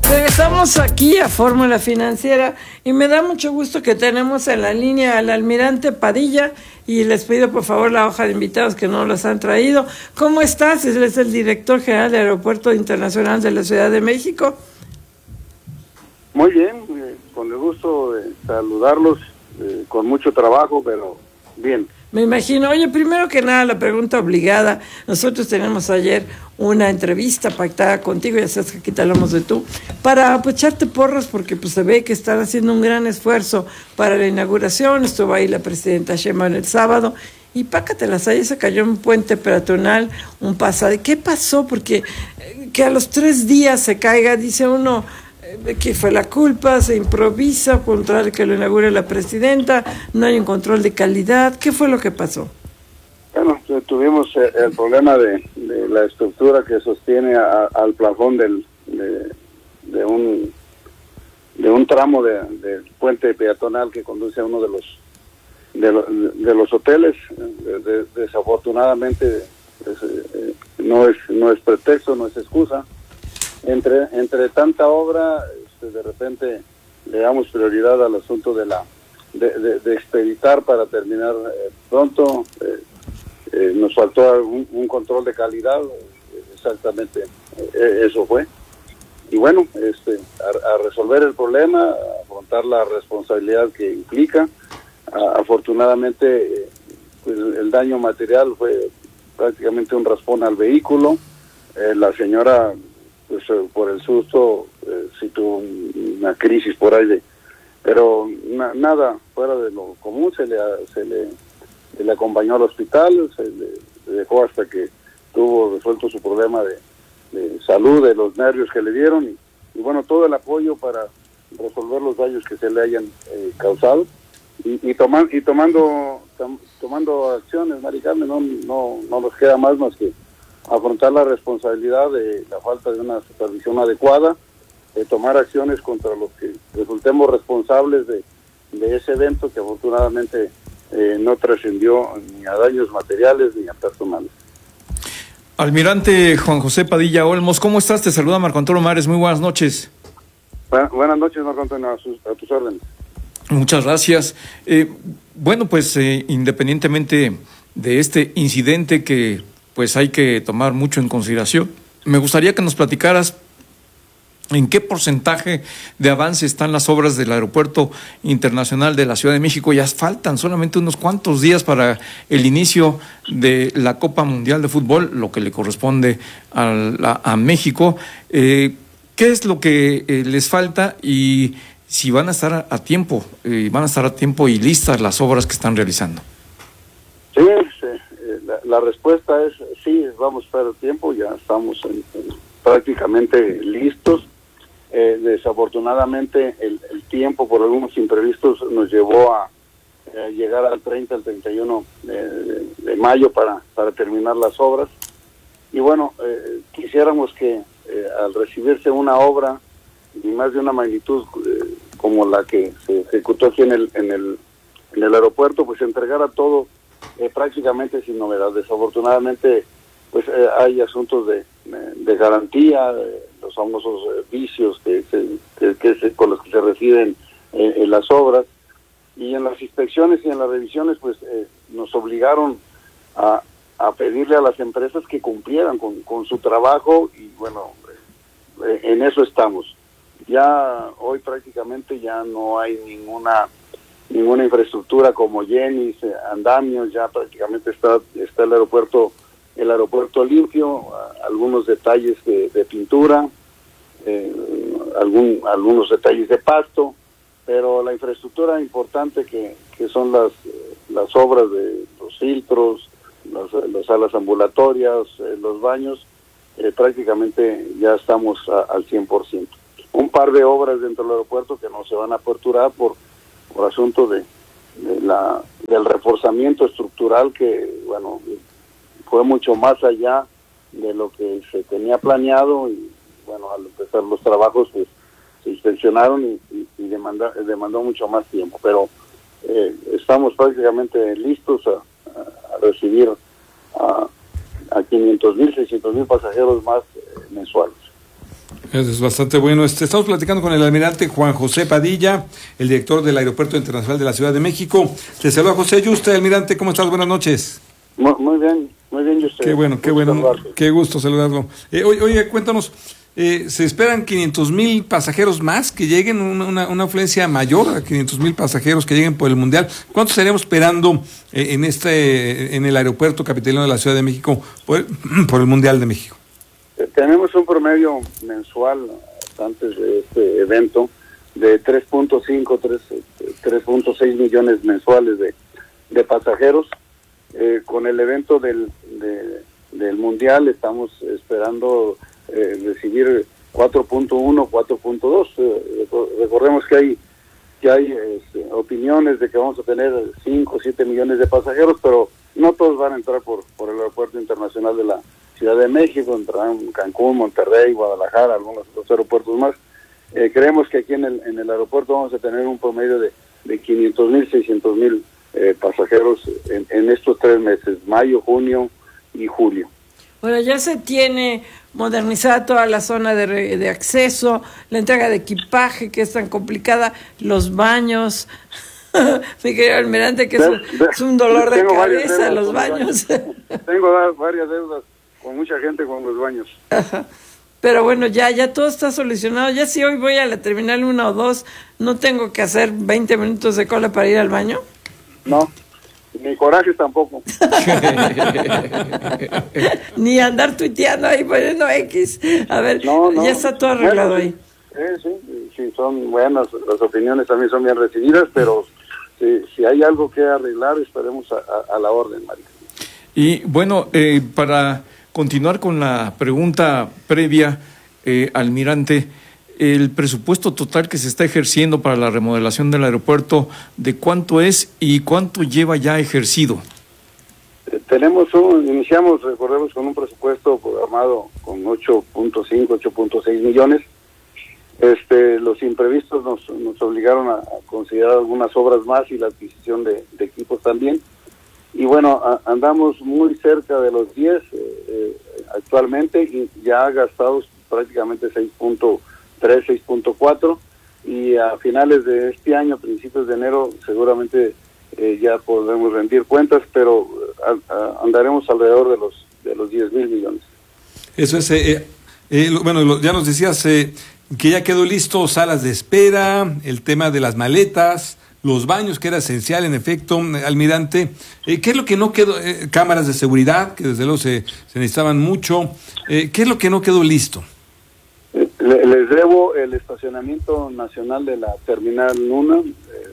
Regresamos aquí a Fórmula Financiera y me da mucho gusto que tenemos en la línea al almirante Padilla y les pido por favor la hoja de invitados que no los han traído. ¿Cómo estás? Él es el director general del Aeropuerto Internacional de la Ciudad de México. Muy bien, con el gusto de saludarlos, con mucho trabajo, pero bien. Me imagino. Oye, primero que nada, la pregunta obligada. Nosotros tenemos ayer una entrevista pactada contigo, ya sabes que aquí te hablamos de tú, para pues, echarte porras, porque pues se ve que están haciendo un gran esfuerzo para la inauguración. Estuvo ahí la presidenta Sheinbaum el sábado, y pácatelas, ahí se cayó un puente peatonal, un pasaje. ¿Qué pasó? Porque que a los 3 días se caiga, dice uno, que fue la culpa, se improvisa, contra que lo inaugure la presidenta, no hay un control de calidad. ¿Qué fue lo que pasó? Bueno, tuvimos el problema de la estructura que sostiene al plafón de un tramo del puente peatonal que conduce a uno de los hoteles. Desafortunadamente no es pretexto, no es excusa. Entre tanta obra, de repente le damos prioridad al asunto de expeditar para terminar pronto. Nos faltó un control de calidad, exactamente eso fue. Y bueno, a resolver el problema, a afrontar la responsabilidad que implica. Afortunadamente, pues el daño material fue prácticamente un raspón al vehículo. La señora, pues por el susto, sí tuvo una crisis por ahí, pero nada fuera de lo común. Se le acompañó al hospital, se le dejó hasta que tuvo resuelto su problema de salud, de los nervios que le dieron, y bueno, todo el apoyo para resolver los daños que se le hayan causado, y tomando acciones, Mari Carmen. No nos queda más que afrontar la responsabilidad de la falta de una supervisión adecuada, de tomar acciones contra los que resultemos responsables de ese evento, que afortunadamente no trascendió ni a daños materiales ni a personales. Almirante Juan José Padilla Olmos, ¿cómo estás? Te saluda Marco Antonio Mares, muy buenas noches. Buenas noches, Marco Antonio, a tus órdenes. Muchas gracias. Bueno, pues independientemente de este incidente que pues hay que tomar mucho en consideración, me gustaría que nos platicaras en qué porcentaje de avance están las obras del Aeropuerto Internacional de la Ciudad de México. Ya faltan solamente unos cuantos días para el inicio de la Copa Mundial de Fútbol, lo que le corresponde a México. ¿Qué es lo que les falta y si van a estar a tiempo, y listas las obras que están realizando? Sí, la respuesta es sí, vamos a estar a tiempo, ya estamos prácticamente listos. Desafortunadamente el tiempo por algunos imprevistos nos llevó a llegar al 31 de mayo para terminar las obras, y bueno, quisiéramos que al recibirse una obra y más de una magnitud como la que se ejecutó aquí en el aeropuerto, pues se entregara todo prácticamente sin novedad. Desafortunadamente pues hay asuntos de garantía, los famosos vicios con los que se reciben en las obras, y en las inspecciones y en las revisiones pues nos obligaron a pedirle a las empresas que cumplieran con su trabajo, y bueno, en eso estamos. Ya hoy prácticamente ya no hay ninguna infraestructura como Yenis, andamios, ya prácticamente está el aeropuerto limpio, algunos detalles de pintura, algunos detalles de pasto, pero la infraestructura importante que son las obras de los filtros, las salas ambulatorias, los baños, prácticamente ya estamos al 100%. Un par de obras dentro del aeropuerto que no se van a aperturar por asunto del reforzamiento estructural, que bueno, fue mucho más allá de lo que se tenía planeado, y bueno, al empezar los trabajos pues se inspeccionaron y demandó mucho más tiempo, pero estamos prácticamente listos a recibir a 500,000, 600,000 pasajeros más mensuales. Eso es bastante bueno. Estamos platicando con el almirante Juan José Padilla, el director del Aeropuerto Internacional de la Ciudad de México. Te saluda José Yuste, almirante, ¿cómo estás? Buenas noches. Muy bien, Yuste. Qué bueno, qué gusto saludarlo. Oye, cuéntanos, ¿se esperan 500,000 pasajeros más que lleguen, una afluencia mayor a 500,000 pasajeros que lleguen por el Mundial? ¿Cuánto estaríamos esperando en el aeropuerto capitalino de la Ciudad de México por el Mundial de México? Tenemos un promedio mensual antes de este evento de 3.6 millones mensuales de pasajeros. Con el evento del Mundial estamos esperando recibir 4.1, 4.2. Recordemos que hay opiniones de que vamos a tener 5 o 7 millones de pasajeros, pero no todos van a entrar por el Aeropuerto Internacional de la Ciudad de México, entrarán Cancún, Monterrey, Guadalajara, algunos otros aeropuertos más. Creemos que aquí en el aeropuerto vamos a tener un promedio de 500,000, 600,000 pasajeros en estos 3 meses, mayo, junio y julio. Bueno, ya se tiene modernizada toda la zona de acceso, la entrega de equipaje que es tan complicada, los baños. Mi querido almirante, que es un dolor de cabeza los baños. Tengo varias deudas con mucha gente con los baños. Ajá. Pero bueno, ya todo está solucionado. Ya si hoy voy a la terminal 1 o 2, ¿no tengo que hacer 20 minutos de cola para ir al baño? No, ni coraje tampoco. Ni andar tuiteando ahí poniendo X. A ver, no, ya está todo arreglado ahí. Sí, son buenas, las opiniones también son bien recibidas, pero si hay algo que arreglar, estaremos a la orden, María. Y bueno, para continuar con la pregunta previa, almirante, el presupuesto total que se está ejerciendo para la remodelación del aeropuerto, ¿de cuánto es y cuánto lleva ya ejercido? Iniciamos, recordemos, con un presupuesto programado con 8.5, 8.6 millones. Los imprevistos nos obligaron a considerar algunas obras más y la adquisición de equipos también. Y bueno, andamos muy cerca de los 10 actualmente, y ya gastados prácticamente 6.3, 6.4, y a finales de este año, principios de enero, seguramente ya podremos rendir cuentas, pero andaremos alrededor de los 10,000 millones. Eso es, bueno, ya nos decías que ya quedó listo salas de espera, el tema de las maletas, los baños, que era esencial, en efecto, almirante. ¿Qué es lo que no quedó? Cámaras de seguridad, que desde luego se necesitaban mucho. ¿Qué es lo que no quedó listo? Les debo el estacionamiento nacional de la Terminal 1.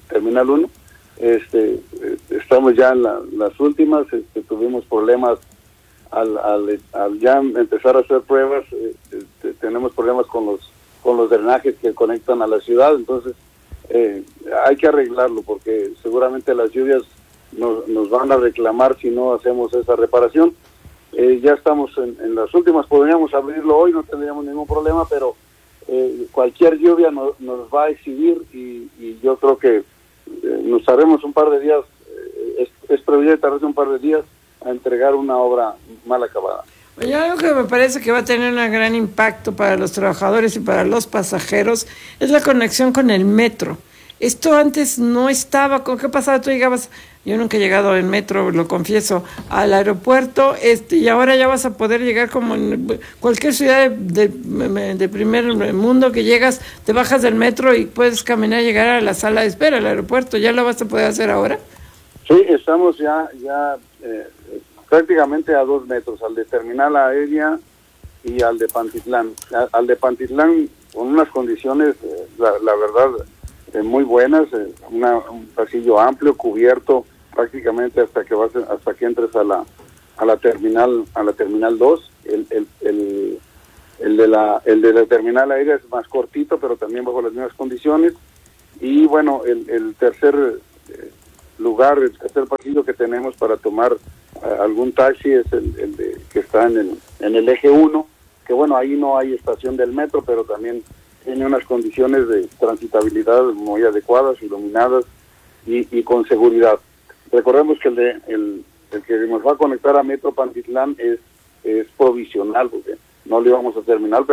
Estamos ya en las últimas. Tuvimos problemas al ya empezar a hacer pruebas. Tenemos problemas con los drenajes que conectan a la ciudad, entonces hay que arreglarlo, porque seguramente las lluvias nos van a reclamar si no hacemos esa reparación. Ya estamos en las últimas, podríamos abrirlo hoy, no tendríamos ningún problema, pero cualquier lluvia nos va a exhibir, y yo creo que nos haremos un par de días, es previsible tardarse un par de días a entregar una obra mal acabada. Oye, algo que me parece que va a tener un gran impacto para los trabajadores y para los pasajeros es la conexión con el metro. Esto antes no estaba. ¿Qué pasaba? Tú llegabas, yo nunca he llegado en metro, lo confieso, al aeropuerto, y ahora ya vas a poder llegar como en cualquier ciudad de primer mundo que llegas, te bajas del metro y puedes caminar y llegar a la sala de espera, al aeropuerto. ¿Ya lo vas a poder hacer ahora? Sí, estamos ya prácticamente a 2 metros, al de Terminal Aérea y al de Pantitlán. Al de Pantitlán con unas condiciones, la verdad, muy buenas, un pasillo amplio, cubierto prácticamente hasta que entres a la terminal 2. El de la Terminal Aérea es más cortito, pero también bajo las mismas condiciones. Y bueno, el tercer lugar, el tercer pasillo que tenemos para tomar algún taxi es el que está en el eje 1, que bueno, ahí no hay estación del metro, pero también tiene unas condiciones de transitabilidad muy adecuadas, iluminadas y con seguridad. Recordemos que el que nos va a conectar a Metro Pantitlán es provisional, porque no lo íbamos a terminar, pero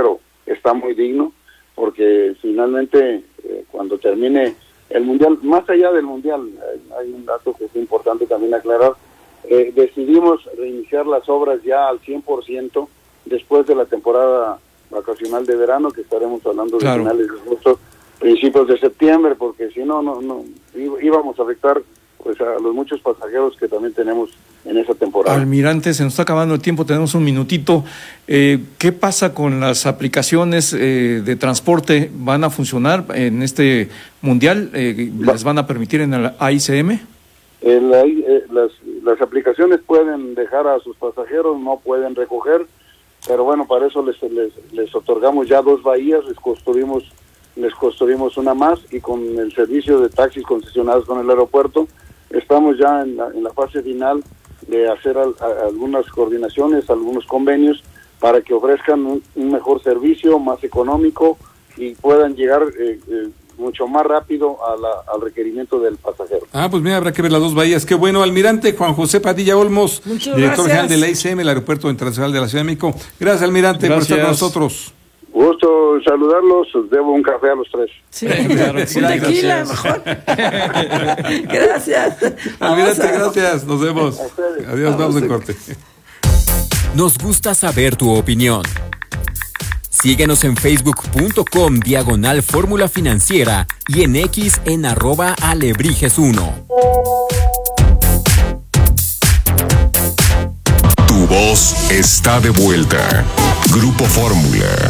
está muy digno, porque finalmente cuando termine el Mundial, más allá del Mundial, hay un dato que es importante también aclarar, decidimos reiniciar las obras ya al 100% después de la temporada vacacional de verano, que estaremos hablando de finales de agosto, principios de septiembre, porque si no íbamos a afectar pues a los muchos pasajeros que también tenemos en esa temporada. Almirante, se nos está acabando el tiempo, tenemos un minutito. ¿Qué pasa con las aplicaciones de transporte? ¿Van a funcionar en este mundial? ¿Les van a permitir en el AICM? Las aplicaciones pueden dejar a sus pasajeros, no pueden recoger, pero bueno, para eso les otorgamos ya 2 bahías, les construimos una más, y con el servicio de taxis concesionados con el aeropuerto estamos ya en la fase final de hacer algunas coordinaciones, algunos convenios para que ofrezcan un mejor servicio, más económico, y puedan llegar mucho más rápido al requerimiento del pasajero. Pues mira, habrá que ver las 2 bahías. Qué bueno. Almirante Juan José Padilla Olmos, director general del AICM, el Aeropuerto Internacional de la Ciudad de México. Gracias, Almirante, por estar con nosotros. Gusto saludarlos, os debo un café a los 3. Sí, un tequila mejor. Gracias. Almirante, gracias, nos vemos. Adiós, vamos en corte. Nos gusta saber tu opinión. Síguenos en facebook.com/Fórmula Financiera y en X en @Alebrijes1. Tu voz está de vuelta. Grupo Fórmula.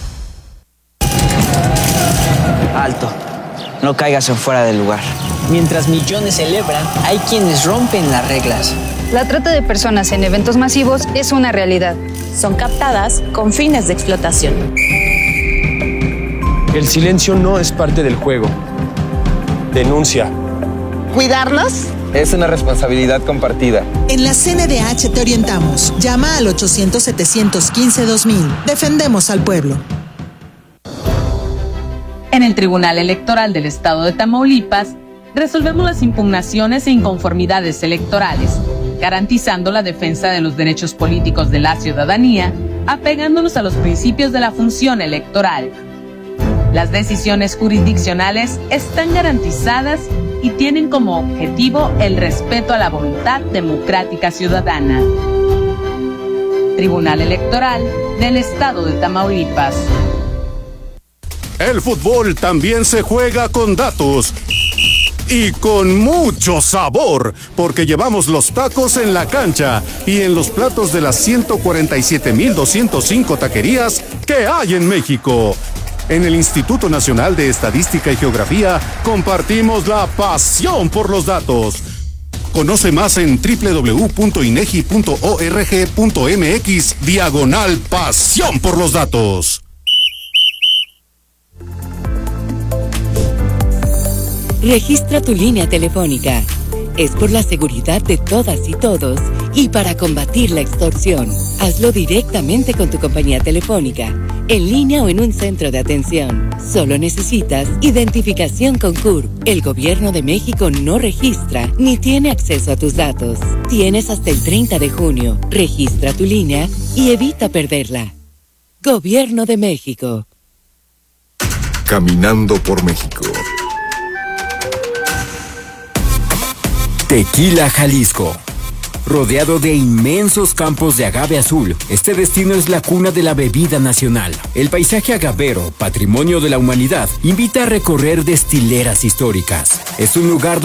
Alto, no caigas en fuera del lugar. Mientras millones celebran, hay quienes rompen las reglas. La trata de personas en eventos masivos es una realidad. Son captadas con fines de explotación. El silencio no es parte del juego. Denuncia. ¿Cuidarlos? Es una responsabilidad compartida. En la CNDH te orientamos. Llama al 800-715-2000. Defendemos al pueblo. En el Tribunal Electoral del Estado de Tamaulipas, resolvemos las impugnaciones e inconformidades electorales, garantizando la defensa de los derechos políticos de la ciudadanía, apegándonos a los principios de la función electoral. Las decisiones jurisdiccionales están garantizadas y tienen como objetivo el respeto a la voluntad democrática ciudadana. Tribunal Electoral del Estado de Tamaulipas. El fútbol también se juega con datos. Y con mucho sabor, porque llevamos los tacos en la cancha y en los platos de las 147,205 taquerías que hay en México. En el Instituto Nacional de Estadística y Geografía compartimos la pasión por los datos. Conoce más en www.inegi.org.mx/pasión por los datos. Registra tu línea telefónica. Es por la seguridad de todas y todos y para combatir la extorsión. Hazlo directamente con tu compañía telefónica, en línea o en un centro de atención. Solo necesitas identificación con CURP. El Gobierno de México no registra ni tiene acceso a tus datos. Tienes hasta el 30 de junio. Registra tu línea y evita perderla. Gobierno de México. Caminando por México. Tequila, Jalisco. Rodeado de inmensos campos de agave azul, este destino es la cuna de la bebida nacional. El paisaje agavero, patrimonio de la humanidad, invita a recorrer destileras históricas. Es un lugar